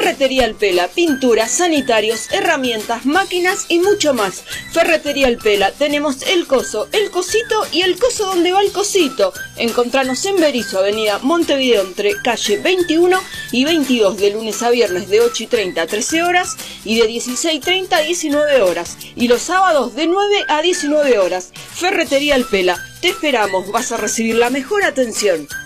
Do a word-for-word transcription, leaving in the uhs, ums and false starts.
Ferretería El Pela, pinturas, sanitarios, herramientas, máquinas y mucho más. Ferretería El Pela, tenemos el coso, el cosito y el coso donde va el cosito. Encontranos en Berisso, avenida Montevideo, entre calle veintiuno y veintidós, de lunes a viernes de ocho y treinta a trece horas y de dieciséis y treinta a diecinueve horas. Y los sábados de nueve a diecinueve horas. Ferretería El Pela, te esperamos, vas a recibir la mejor atención.